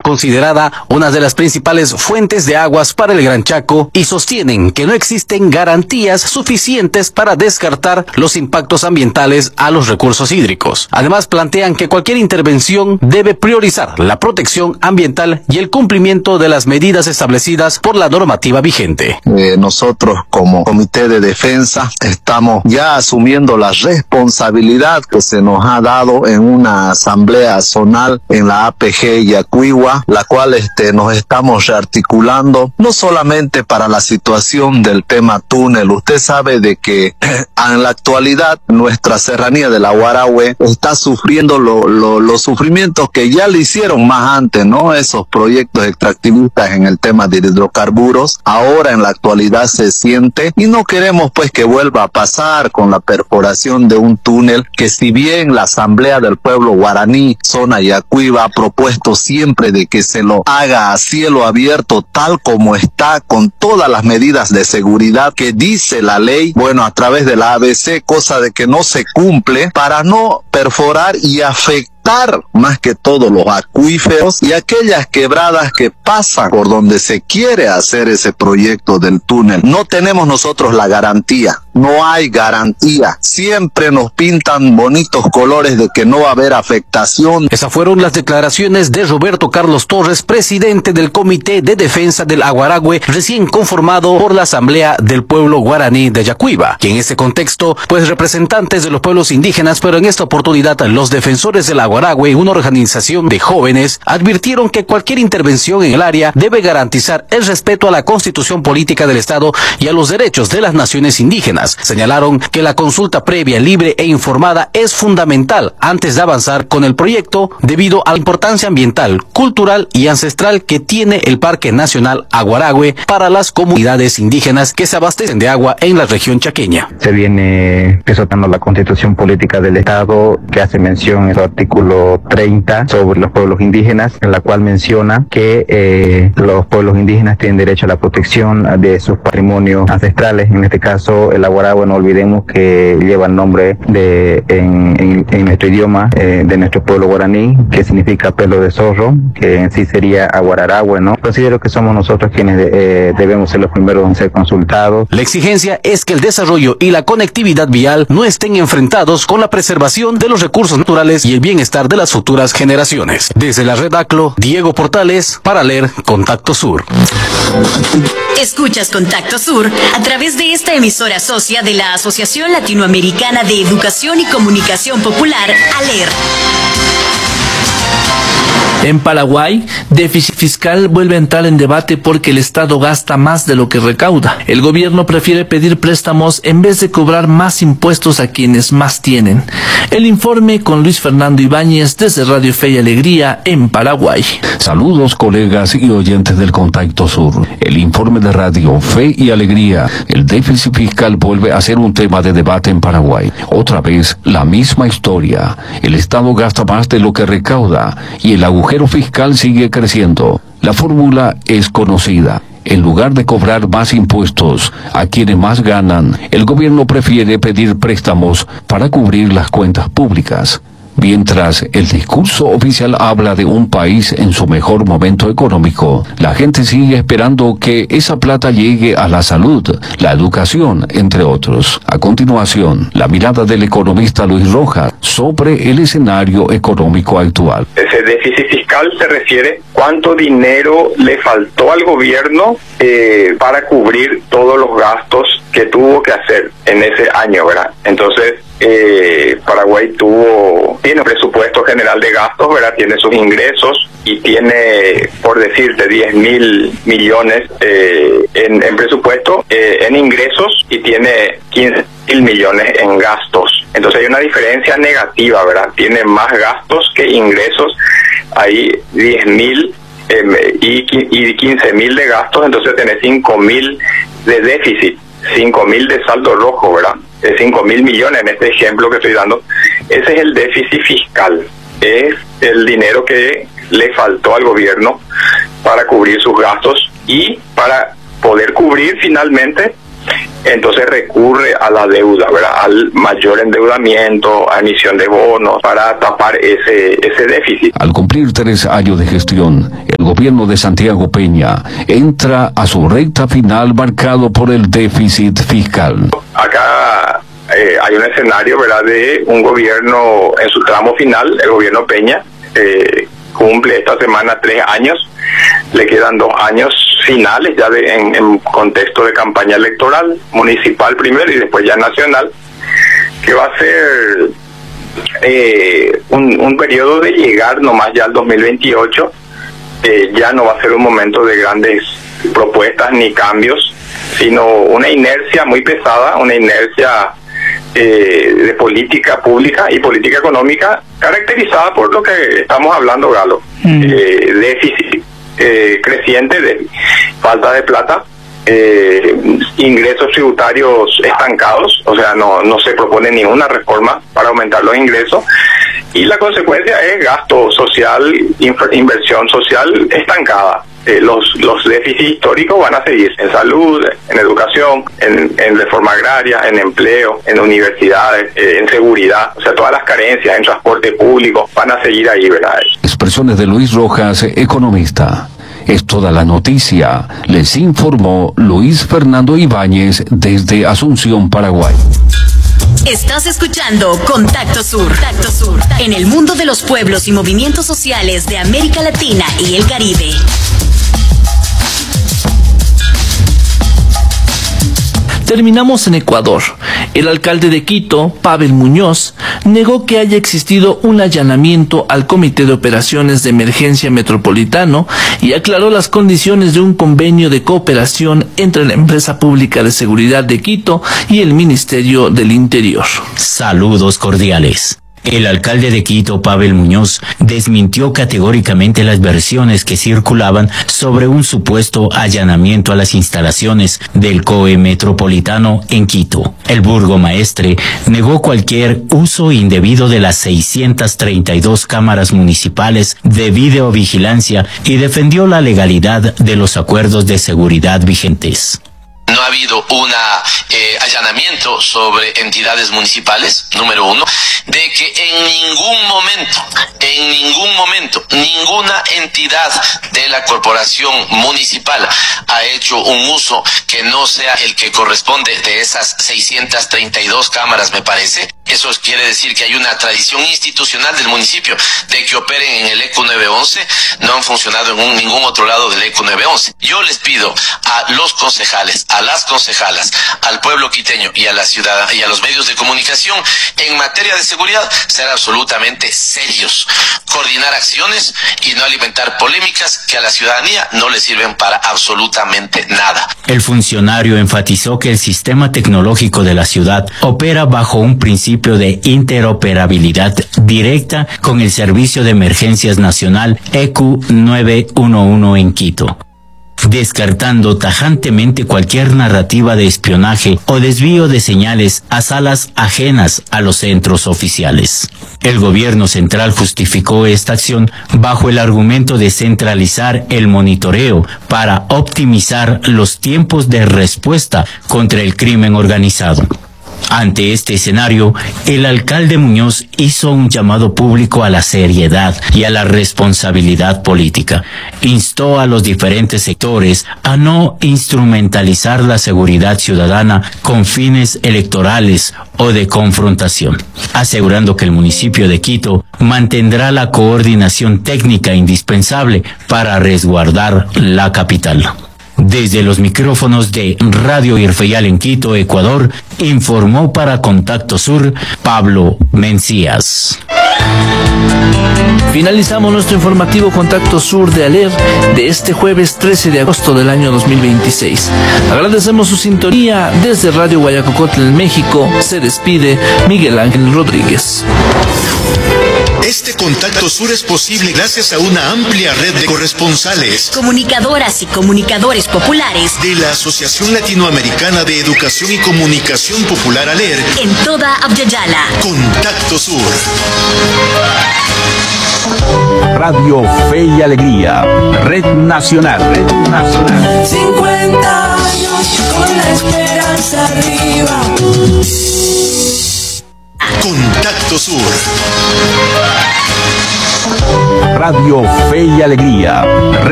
considerada una de las principales fuentes de aguas para el Gran Chaco y sostienen que no existen garantías suficientes para descartar los impactos ambientales a los recursos hídricos. Además, plantean que cualquier intervención debe priorizar la protección ambiental y el cumplimiento de las medidas establecidas por la normativa vigente. Nosotros como Comité de Defensa estamos ya asumiendo la responsabilidad que se nos ha dado en una asamblea zonal en la APG Yacuigua, la cual nos estamos rearticulando no solamente para la situación del tema túnel. Usted sabe de que en la actualidad nuestra serranía de la Guarahue está sufriendo los sufrimientos que ya le hicieron más antes, ¿no? Esos proyectos extractivistas en el tema de hidrocarburos, ahora en la actualidad se siente, y no queremos pues que vuelva a pasar con la perforación de un túnel que, si bien la Asamblea del Pueblo Guaraní, zona Yacuiba, ha propuesto siempre de que se lo haga a cielo abierto tal como está, con todas las medidas de seguridad que dice la ley, bueno, a través de la ABC, cosa de que no se cumple, para no perforar y afectar más que todo los acuíferos y aquellas quebradas que pasan por donde se quiere hacer ese proyecto del túnel. No tenemos nosotros la garantía, no hay garantía. Siempre nos pintan bonitos colores de que no va a haber afectación. Esas fueron las declaraciones de Roberto Carlos Torres, presidente del Comité de Defensa del Aguarahue, recién conformado por la Asamblea del Pueblo Guaraní de Yacuiba. Y en este contexto, pues representantes de los pueblos indígenas, pero en esta oportunidad los defensores del Aguarahue, una organización de jóvenes, advirtieron que cualquier intervención en el área debe garantizar el respeto a la Constitución Política del Estado y a los derechos de las naciones indígenas. Señalaron que la consulta previa, libre e informada es fundamental antes de avanzar con el proyecto, debido a la importancia ambiental, cultural y ancestral que tiene el Parque Nacional Aguarahue para las comunidades indígenas que se abastecen de agua en la región chaqueña. Se viene pisotando la Constitución Política del Estado, que hace mención en su artículo 30 sobre los pueblos indígenas, en la cual menciona que los pueblos indígenas tienen derecho a la protección de sus patrimonios ancestrales. En este caso, el Aguarahue, no olvidemos que lleva el nombre en nuestro idioma de nuestro pueblo guaraní, que significa pelo de zorro, que en sí sería Aguararahue, ¿no? Considero que somos nosotros quienes debemos ser los primeros en ser consultados. La exigencia es que el desarrollo y la conectividad vial no estén enfrentados con la preservación de los recursos naturales y el bienestar de las futuras generaciones. Desde la red ACLO, Diego Portales, para leer Contacto Sur. Escuchas Contacto Sur a través de esta emisora socia de la Asociación Latinoamericana de Educación y Comunicación Popular, ALER. En Paraguay, déficit fiscal vuelve a entrar en debate porque el Estado gasta más de lo que recauda. El gobierno prefiere pedir préstamos en vez de cobrar más impuestos a quienes más tienen. El informe con Luis Fernando Ibáñez desde Radio Fe y Alegría en Paraguay. Saludos, colegas y oyentes del Contacto Sur. El informe de Radio Fe y Alegría. El déficit fiscal vuelve a ser un tema de debate en Paraguay. Otra vez, la misma historia. El Estado gasta más de lo que recauda y el agujero fiscal sigue creciendo. La fórmula es conocida. En lugar de cobrar más impuestos a quienes más ganan, el gobierno prefiere pedir préstamos para cubrir las cuentas públicas. Mientras el discurso oficial habla de un país en su mejor momento económico, la gente sigue esperando que esa plata llegue a la salud, la educación, entre otros. A continuación, la mirada del economista Luis Rojas sobre el escenario económico actual. Ese déficit fiscal se refiere cuánto dinero le faltó al gobierno para cubrir todos los gastos que tuvo que hacer en ese año, ¿verdad? Entonces, Paraguay tiene un presupuesto general de gastos, ¿verdad? Tiene sus ingresos y tiene, por decirte, 10.000 millones en presupuesto, en ingresos, y tiene 15.000 millones en gastos. Entonces hay una diferencia negativa, ¿verdad? Tiene más gastos que ingresos. Hay 10.000 y 15.000 de gastos, entonces tenés 5.000 de déficit, 5.000 de saldo rojo, ¿verdad? 5.000 millones en este ejemplo que estoy dando. Ese es el déficit fiscal, es el dinero que le faltó al gobierno para cubrir sus gastos y para poder cubrir finalmente entonces recurre a la deuda, ¿verdad? Al mayor endeudamiento, a emisión de bonos para tapar ese déficit. Al cumplir 3 años de gestión, el gobierno de Santiago Peña entra a su recta final marcado por el déficit fiscal. Acá hay un escenario, ¿verdad?, de un gobierno en su tramo final. El gobierno Peña cumple esta semana 3 años, le quedan 2 años finales ya en contexto de campaña electoral, municipal primero y después ya nacional, que va a ser un periodo de llegar nomás ya al 2028. Ya no va a ser un momento de grandes propuestas ni cambios, sino una inercia muy pesada, una inercia de política pública y política económica caracterizada por lo que estamos hablando, Galo. Déficit creciente, de falta de plata, ingresos tributarios estancados, o sea, no se propone ninguna reforma para aumentar los ingresos, y la consecuencia es gasto social, inversión social estancada. Los déficits históricos van a seguir en salud, en educación, en reforma agraria, en empleo, en universidades, en seguridad, o sea, todas las carencias en transporte público van a seguir ahí, ¿verdad? Expresiones de Luis Rojas, economista. Es toda la noticia. Les informó Luis Fernando Ibáñez desde Asunción, Paraguay. Estás escuchando Contacto Sur. Contacto Sur. En el mundo de los pueblos y movimientos sociales de América Latina y el Caribe. Terminamos en Ecuador. El alcalde de Quito, Pavel Muñoz, negó que haya existido un allanamiento al Comité de Operaciones de Emergencia Metropolitano y aclaró las condiciones de un convenio de cooperación entre la Empresa Pública de Seguridad de Quito y el Ministerio del Interior. Saludos cordiales. El alcalde de Quito, Pavel Muñoz, desmintió categóricamente las versiones que circulaban sobre un supuesto allanamiento a las instalaciones del COE Metropolitano en Quito. El burgomaestre negó cualquier uso indebido de las 632 cámaras municipales de videovigilancia y defendió la legalidad de los acuerdos de seguridad vigentes. No ha habido un allanamiento sobre entidades municipales, número uno, de que en ningún momento, ninguna entidad de la corporación municipal ha hecho un uso que no sea el que corresponde de esas 632 cámaras, me parece. Eso quiere decir que hay una tradición institucional del municipio de que operen en el ECU 911, no han funcionado en ningún otro lado del ECU 911. Yo les pido a los concejales, a las concejalas, al pueblo quiteño y a la ciudad y a los medios de comunicación en materia de seguridad ser absolutamente serios, coordinar acciones y no alimentar polémicas que a la ciudadanía no le sirven para absolutamente nada. El funcionario enfatizó que el sistema tecnológico de la ciudad opera bajo un principio de interoperabilidad directa con el Servicio de Emergencias Nacional ECU 911 en Quito, descartando tajantemente cualquier narrativa de espionaje o desvío de señales a salas ajenas a los centros oficiales. El gobierno central justificó esta acción bajo el argumento de centralizar el monitoreo para optimizar los tiempos de respuesta contra el crimen organizado. Ante este escenario, el alcalde Muñoz hizo un llamado público a la seriedad y a la responsabilidad política. Instó a los diferentes sectores a no instrumentalizar la seguridad ciudadana con fines electorales o de confrontación, asegurando que el municipio de Quito mantendrá la coordinación técnica indispensable para resguardar la capital. Desde los micrófonos de Radio Irfeyal en Quito, Ecuador, informó para Contacto Sur Pablo Mencías. Finalizamos nuestro informativo Contacto Sur de Aler de este jueves 13 de agosto del año 2026. Agradecemos su sintonía desde Radio Guayacocotl en México. Se despide Miguel Ángel Rodríguez. Este Contacto Sur es posible gracias a una amplia red de corresponsales, comunicadoras y comunicadores populares de la Asociación Latinoamericana de Educación y Comunicación Popular ALER en toda Abya-Yala. Contacto Sur. Radio Fe y Alegría, Red Nacional. 50 años con la esperanza. más arriba. Contacto Sur. Radio Fe y Alegría.